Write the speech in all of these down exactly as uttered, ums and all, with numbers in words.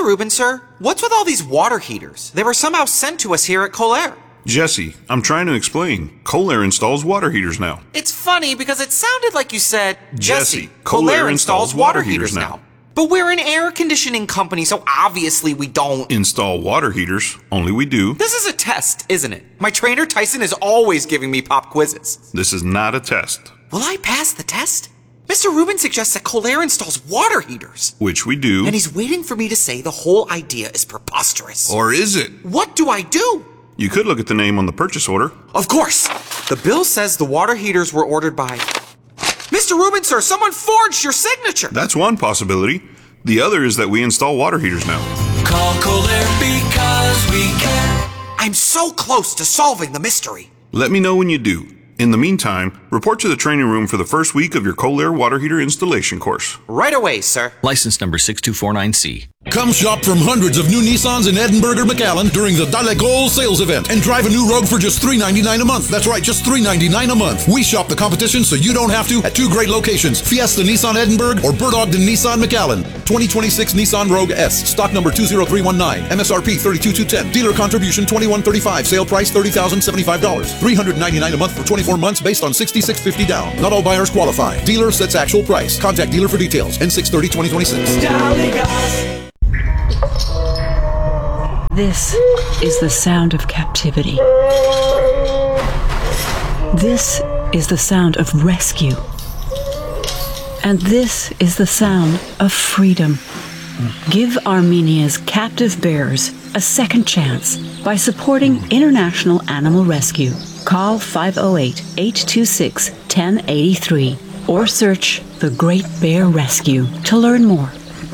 Mister Rubin, sir, what's with all these water heaters? They were somehow sent to us here at Colair. Jesse, I'm trying to explain. Colair installs water heaters now. It's funny because it sounded like you said, Jesse, Jesse, Colair installs water heaters now. But we're an air conditioning company, so obviously we don't install water heaters. Only we do. This is a test, isn't it? My trainer Tyson is always giving me pop quizzes. This is not a test. Will I pass the test? Mister Rubin suggests that Colair installs water heaters. Which we do. And he's waiting for me to say the whole idea is preposterous. Or is it? What do I do? You could look at the name on the purchase order. Of course. The bill says the water heaters were ordered by... Mister Rubin, sir, someone forged your signature. That's one possibility. The other is that we install water heaters now. Call Colair because we care. I'm so close to solving the mystery. Let me know when you do. In the meantime, report to the training room for the first week of your Colair water heater installation course. Right away, sir. License number six two four nine C. Come shop from hundreds of new Nissans in Edinburgh or McAllen during the Dalegol sales event and drive a new Rogue for just three ninety-nine a month. That's right, just three ninety-nine a month. We shop the competition so you don't have to at two great locations, Fiesta Nissan Edinburgh or Bird Ogden Nissan McAllen. twenty twenty-six Nissan Rogue S, stock number two zero three one nine, M S R P thirty-two thousand two hundred ten, dealer contribution twenty-one thirty-five, sale price thirty thousand seventy-five dollars, three hundred ninety-nine a month for twenty-four months based on sixty-six fifty down. Not all buyers qualify. Dealer sets actual price. Contact dealer for details. N six thirty twenty twenty-six. This is the sound of captivity. This is the sound of rescue. And this is the sound of freedom. Give Armenia's captive bears a second chance by supporting International Animal Rescue. Call five oh eight, eight two six, one oh eight three or search The Great Bear Rescue to learn more.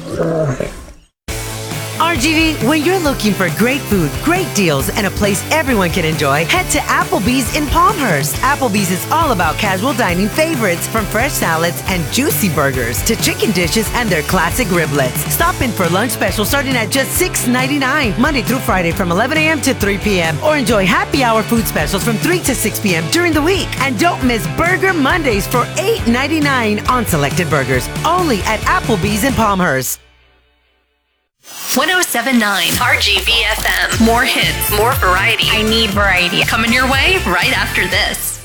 R G V, when you're looking for great food, great deals, and a place everyone can enjoy, head to Applebee's in Palmhurst. Applebee's is all about casual dining favorites, from fresh salads and juicy burgers to chicken dishes and their classic riblets. Stop in for lunch specials starting at just six ninety-nine, Monday through Friday from eleven a.m. to three p.m. Or enjoy happy hour food specials from three to six p.m. during the week. And don't miss Burger Mondays for eight ninety-nine on selected burgers, only at Applebee's in Palmhurst. one oh seven point nine R G V F M. More hits, more variety. I need variety. Coming your way right after this.